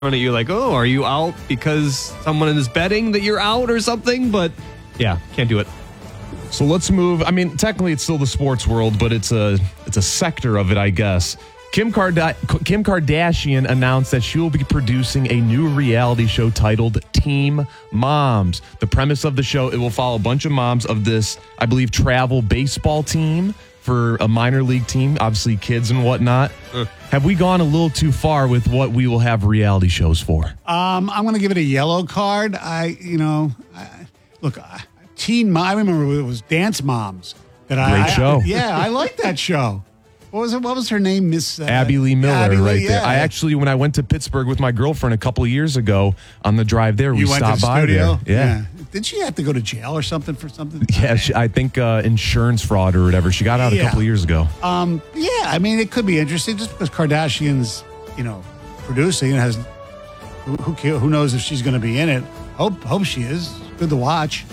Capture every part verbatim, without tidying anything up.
at you like, oh, are you out because someone is betting that you're out or something? But yeah, can't do it. So let's move. I mean, technically it's still the sports world, but it's a it's a sector of it, I guess. Kim, Karda- Kim Kardashian announced that she will be producing a new reality show titled Team Moms. The premise of the show, it will follow a bunch of moms of this, I believe, travel baseball team for a minor league team, obviously kids and whatnot. Uh. Have we gone a little too far with what we will have reality shows for? Um, I'm going to give it a yellow card. I, you know, I, look, I, Teen Mom, I remember it was Dance Moms. That Great I, show. I, yeah, I like that show. What was it? What was her name? Miss uh, Abby Lee Miller, Abby Lee, right yeah. there. I actually, when I went to Pittsburgh with my girlfriend a couple of years ago on the drive there, you we went stopped to the by studio? there. Yeah. yeah. Did she have to go to jail or something for something? Yeah, she, I think uh, insurance fraud or whatever. She got out Yeah. a couple of years ago. Um, yeah, I mean, it could be interesting just because Kardashian's, you know, producing and has who who, who knows if she's going to be in it. Hope hope she is. Good to watch.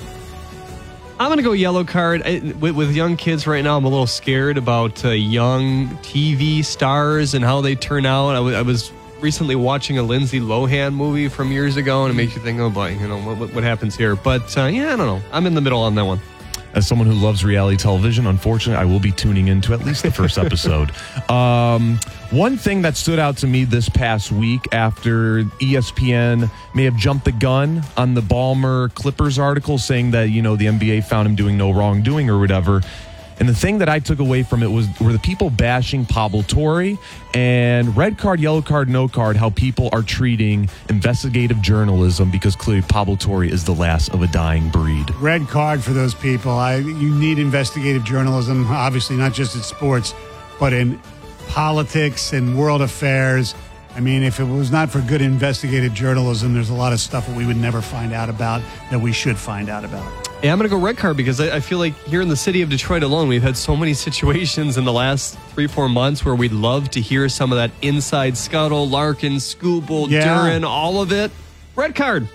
I'm going to go yellow card. I, with, with young kids right now, I'm a little scared about uh, young T V stars and how they turn out. I, w- I was recently watching a Lindsay Lohan movie from years ago, and it makes you think, oh boy, you know, what, what happens here? But uh, yeah, I don't know. I'm in the middle on that one. As someone who loves reality television, unfortunately, I will be tuning into at least the first episode. Um, one thing that stood out to me this past week after E S P N may have jumped the gun on the Ballmer Clippers article saying that, you know, the N B A found him doing no wrongdoing or whatever. And the thing that I took away from it was were the people bashing Pablo Torre and red card, yellow card, no card, how people are treating investigative journalism because clearly Pablo Torre is the last of a dying breed. Red card for those people. I you need investigative journalism, obviously not just in sports, but in politics and world affairs. I mean, if it was not for good investigative journalism, there's a lot of stuff that we would never find out about that we should find out about. Yeah, I'm going to go red card because I, I feel like here in the city of Detroit alone, we've had so many situations in the last three, four months where we'd love to hear some of that inside scuttle, Larkin, Skubal, Yeah. Duran, all of it. Red card.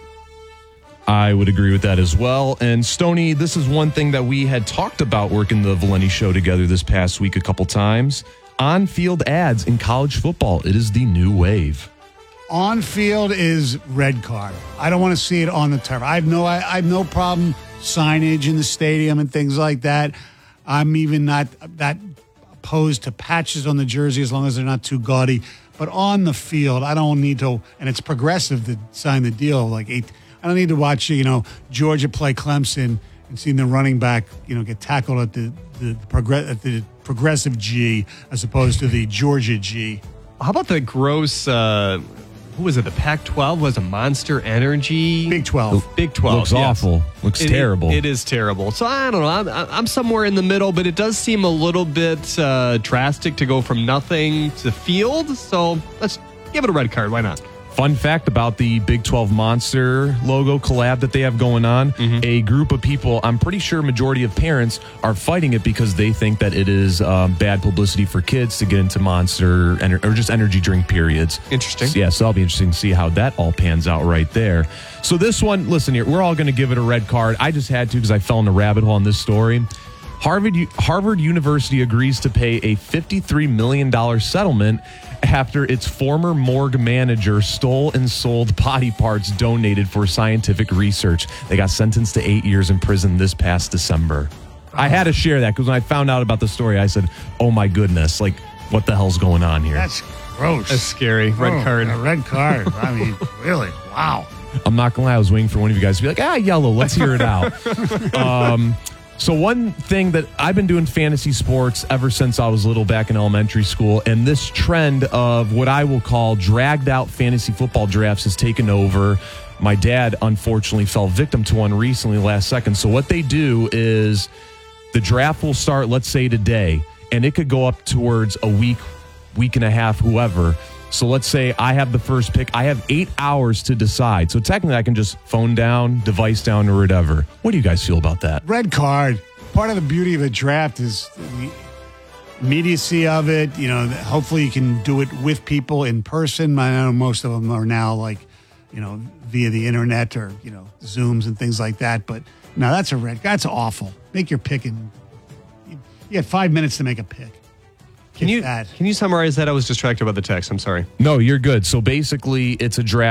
I would agree with that as well. And Stoney, this is one thing that we had talked about working the Valenti show together this past week a couple times. On-field ads in college football. It is the new wave. On field is red card. I don't want to see it on the turf. I have no I, I have no problem signage in the stadium and things like that. I'm even not that opposed to patches on the jersey as long as they're not too gaudy. But on the field, I don't need to, and it's progressive to sign the deal. Like eight, I don't need to watch, you know, Georgia play Clemson and seeing the running back, you know, get tackled at the the, progress, at the progressive G as opposed to the Georgia G. How about the gross, uh, who was it? The Pac twelve was a Monster Energy. Big twelve. Big twelve. Looks yes. awful. Looks It- terrible. It, it is terrible. So I don't know. I'm, I'm somewhere in the middle, but it does seem a little bit uh, drastic to go from nothing to field. So let's give it a red card. Why not? Fun fact about the Big twelve Monster logo collab that they have going on. Mm-hmm. A group of people, I'm pretty sure majority of parents are fighting it because they think that it is um, bad publicity for kids to get into Monster ener- or just energy drink periods. Interesting. So, yeah, so I'll be interested to see how that all pans out right there. So this one, listen here, we're all going to give it a red card. I just had to because I fell in the rabbit hole on this story. Harvard Harvard University agrees to pay a fifty-three million dollars settlement after its former morgue manager stole and sold body parts donated for scientific research. They got sentenced to eight years in prison this past December. I had to share that because when I found out about the story, I said, oh my goodness, like what the hell's going on here? That's gross. That's scary. Red Oh, card. a red card. I mean, really? Wow. I'm not going to lie, I was waiting for one of you guys to be like, ah, yellow, let's hear it out. um, so one thing that I've been doing fantasy sports ever since I was little back in elementary school, and this trend of what I will call dragged out fantasy football drafts has taken over. My dad, unfortunately, fell victim to one recently last second. So what they do is the draft will start, let's say today, and it could go up towards a week, week and a half, whoever. So let's say I have the first pick. I have eight hours to decide. So technically I can just phone down, device down, or whatever. What do you guys feel about that? Red card. Part of the beauty of a draft is the immediacy of it. You know, hopefully you can do it with people in person. I know most of them are now like, you know, via the internet or, you know, Zooms and things like that. But no, that's a red. That's awful. Make your pick and you, you had five minutes to make a pick. Can If you that. can you summarize that? I was distracted by the text. I'm sorry. No, you're good. So basically it's a draft.